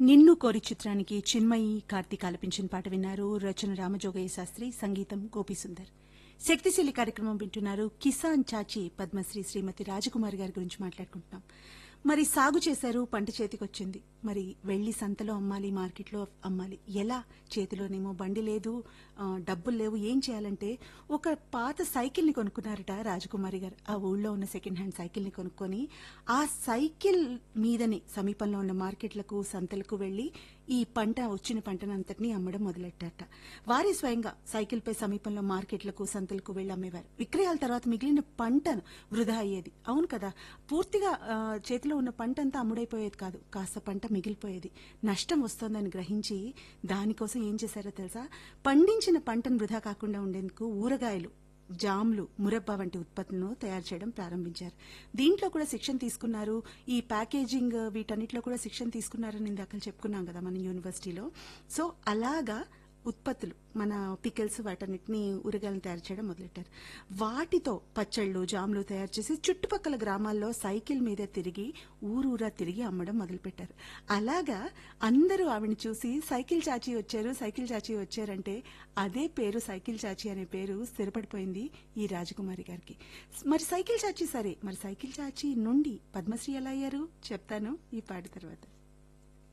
నిన్ను కోరి చిత్రానికి చిన్మయి కార్తీక్ ఆలపించిన పాట విన్నారు. రచన రామజోగయ్య శాస్త్రి, సంగీతం గోపీసుందర్. శక్తిశీలి కార్యక్రమం వింటున్నారు. కిసాన్ చాచి పద్మశ్రీ శ్రీమతి రాజకుమారి గారి గురించి మాట్లాడుకుంటున్నాం. మరి సాగు చేశారు, పంట చేతికొచ్చింది. మరి వెళ్లి సంతలో అమ్మాలి, మార్కెట్లో అమ్మాలి. ఎలా? చేతిలోనేమో బండి లేదు, డబ్బులు లేవు. ఏం చేయాలంటే ఒక పాత సైకిల్ ని కొనుక్కున్నారట రాజకుమారి గారు. ఆ ఊళ్ళో ఉన్న సెకండ్ హ్యాండ్ సైకిల్ ని కొనుక్కొని ఆ సైకిల్ మీదనే సమీపంలో ఉన్న మార్కెట్లకు, సంతలకు వెళ్లి ఈ వచ్చిన పంటనంతటినీ అమ్మడం మొదలెట్టారట. వారే స్వయంగా సైకిల్ పై సమీపంలో మార్కెట్లకు, సంతలకు వెళ్లి అమ్మేవారు. విక్రయాల తర్వాత మిగిలిన పంటను వృధా అయ్యేది. అవును కదా, పూర్తిగా చేతిలో ఉన్న పంట అంతా అమ్ముడైపోయేది కాదు, కాస్త పంట మిగిలిపోయేది. నష్టం వస్తోందని గ్రహించి దానికోసం ఏం చేశారో తెలుసా? పండించిన పంటను వృధా కాకుండా ఉండేందుకు ఊరగాయలు, జామ్లు, మురబ్బా వంటి ఉత్పత్తులను తయారు చేయడం ప్రారంభించారు. దీంట్లో కూడా శిక్షణ తీసుకున్నారు. ఈ ప్యాకేజింగ్ వీటన్నిటిలో కూడా శిక్షణ తీసుకున్నారని ఇందాక చెప్పుకున్నాం కదా మన యూనివర్సిటీలో. సో అలాగా ఉత్పత్తులు, మన పికిల్స్, వాటన్నిటిని ఊరగాయలను తయారు చేయడం మొదలెట్టారు. వాటితో పచ్చళ్ళు, జామ్లు తయారు చేసి చుట్టుపక్కల గ్రామాల్లో సైకిల్ మీద తిరిగి ఊరూరా తిరిగి అమ్మడం మొదలుపెట్టారు. అలాగా అందరూ ఆవిడని చూసి సైకిల్ చాచి వచ్చారు, సైకిల్ చాచి వచ్చారంటే అదే పేరు, సైకిల్ చాచి అనే పేరు స్థిరపడిపోయింది ఈ రాజకుమారి గారికి. మరి సైకిల్ చాచి సరే, మరి సైకిల్ చాచి నుండి పద్మశ్రీ ఎలా అయ్యారు చెప్తాను ఈ పాట తర్వాత.